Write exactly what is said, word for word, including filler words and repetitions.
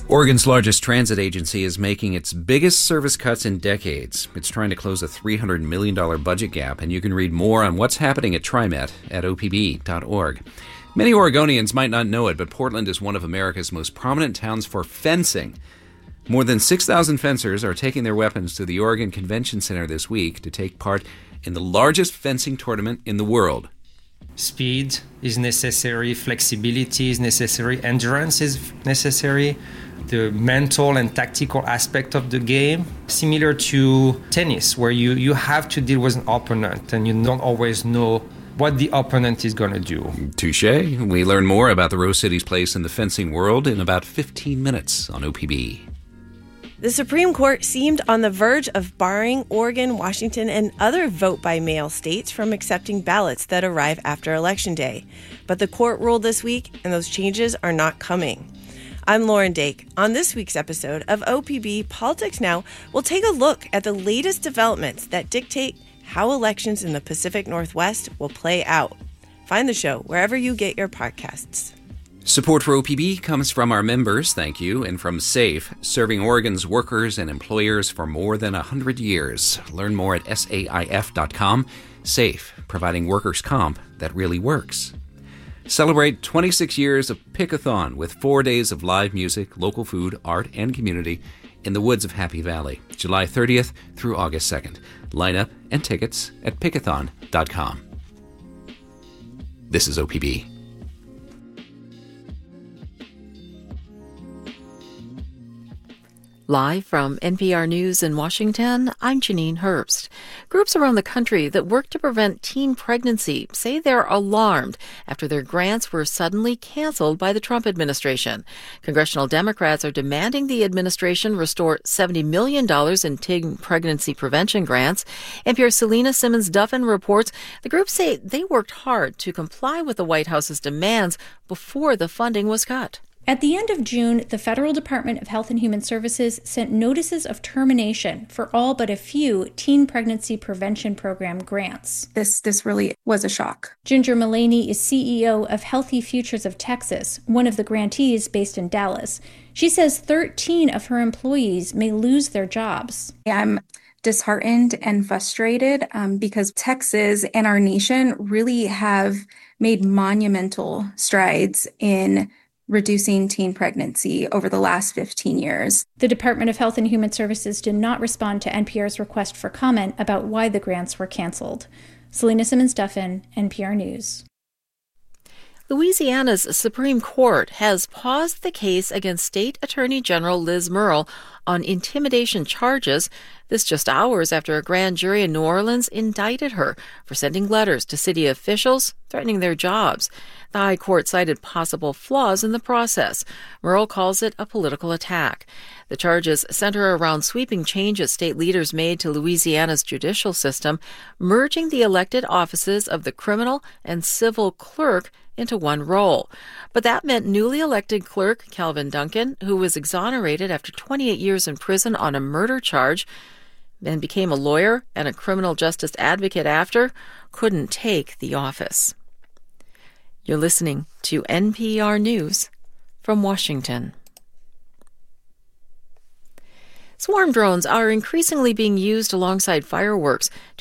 Oregon's largest transit agency is making its biggest service cuts in decades. It's trying to close a three hundred million dollars budget gap, and you can read more on what's happening at TriMet at O P B dot org. Many Oregonians might not know it, but Portland is one of America's most prominent towns for fencing. More than six thousand fencers are taking their weapons to the Oregon Convention Center this week to take part in the largest fencing tournament in the world. Speed is necessary, flexibility is necessary, endurance is necessary. The mental and tactical aspect of the game, similar to tennis, where you, you have to deal with an opponent and you don't always know what the opponent is going to do. Touché. We learn more about the Rose City's place in the fencing world in about fifteen minutes on O P B. The Supreme Court seemed on the verge of barring Oregon, Washington, and other vote-by-mail states from accepting ballots that arrive after Election Day. But the court ruled this week, and those changes are not coming. I'm Lauren Dake. On this week's episode of O P B Politics Now, we'll take a look at the latest developments that dictate how elections in the Pacific Northwest will play out. Find the show wherever you get your podcasts. Support for O P B comes from our members, thank you, and from SAFE, serving Oregon's workers and employers for more than one hundred years. Learn more at S A I F dot com. SAFE, providing workers' comp that really works. Celebrate twenty-six years of Pick-a-thon with four days of live music, local food, art, and community in the woods of Happy Valley, July thirtieth through August second. Line up and tickets at pick a thon dot com. This is O P B. Live from N P R News in Washington, I'm Janine Herbst. Groups around the country that work to prevent teen pregnancy say they're alarmed after their grants were suddenly canceled by the Trump administration. Congressional Democrats are demanding the administration restore seventy million dollars in teen pregnancy prevention grants. N P R's Selena Simmons-Duffin reports the groups say they worked hard to comply with the White House's demands before the funding was cut. At the end of June, the Federal Department of Health and Human Services sent notices of termination for all but a few teen pregnancy prevention program grants. This this really was a shock. Ginger Mullaney is C E O of Healthy Futures of Texas, one of the grantees based in Dallas. She says thirteen of her employees may lose their jobs. I'm disheartened and frustrated um, because Texas and our nation really have made monumental strides in reducing teen pregnancy over the last fifteen years. The Department of Health and Human Services did not respond to N P R's request for comment about why the grants were canceled. Selena Simmons-Duffin, N P R News. Louisiana's Supreme Court has paused the case against State Attorney General Liz Murrill on intimidation charges. This just hours after a grand jury in New Orleans indicted her for sending letters to city officials threatening their jobs. The High Court cited possible flaws in the process. Murrill calls it a political attack. The charges center around sweeping changes state leaders made to Louisiana's judicial system, merging the elected offices of the criminal and civil clerk into one role. But that meant newly elected clerk Calvin Duncan, who was exonerated after twenty-eight years in prison on a murder charge and became a lawyer and a criminal justice advocate after, couldn't take the office. You're listening to N P R News from Washington. Swarm drones are increasingly being used alongside fireworks